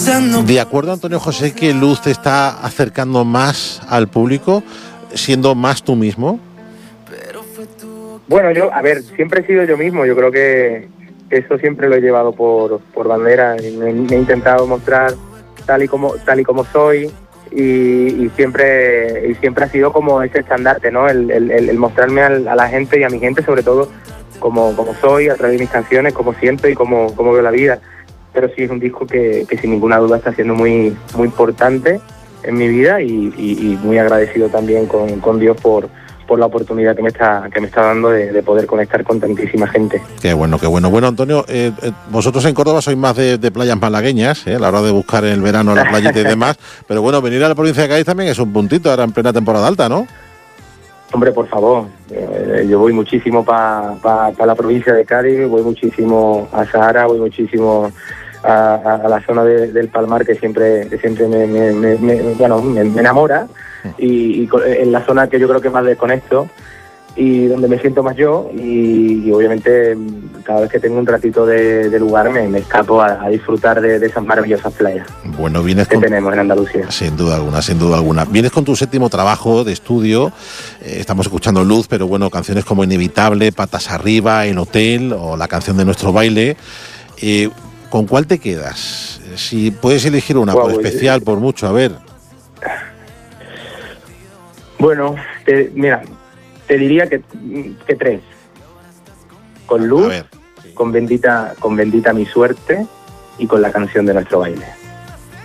De acuerdo, Antonio José, que Luz te está acercando más al público, siendo más tú mismo. Bueno, yo, a ver, siempre he sido yo mismo. Yo creo que eso siempre lo he llevado por bandera. Me he intentado mostrar tal y como soy y siempre ha sido como ese estandarte, ¿no? El mostrarme a la gente y a mi gente, sobre todo, como soy, a través de mis canciones, como siento y como veo la vida. Pero sí es un disco que sin ninguna duda está siendo muy, muy importante en mi vida y muy agradecido también con Dios por la oportunidad que me está dando de poder conectar con tantísima gente. Qué bueno, qué bueno. Bueno, Antonio, vosotros en Córdoba sois más de playas malagueñas, a la hora de buscar en el verano la playita y demás, pero bueno, venir a la provincia de Cádiz también es un puntito, ahora en plena temporada alta, ¿no? Hombre, por favor, yo voy muchísimo para la provincia de Cádiz, voy muchísimo a Sahara, voy muchísimo a la zona del Palmar, que siempre me enamora, y en la zona que yo creo que más desconecto y donde me siento más yo, y obviamente cada vez que tengo un ratito de lugar me escapo a disfrutar de esas maravillosas playas. Bueno, vienes que tenemos en Andalucía. Sin duda alguna. Vienes con tu séptimo trabajo de estudio, estamos escuchando Luz, pero bueno, canciones como Inevitable, Patas Arriba, El Hotel o la canción de Nuestro Baile. ¿Con cuál te quedas? Si puedes elegir una, por especial, por mucho, a ver. Bueno, mira, te diría que tres. Con Luz, sí. con bendita mi suerte y con la canción de Nuestro Baile.